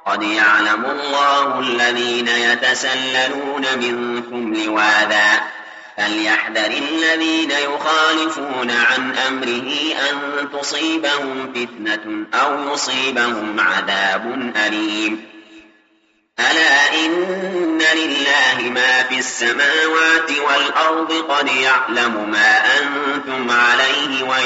قد يعلم الله الذين يتسللون منكم لواذا فليحذر الذين يخالفون عن أمره أن تصيبهم فتنة أو يصيبهم عذاب أليم ألا إن لله ما في السماوات والأرض قد يعلم ما أنتم عليه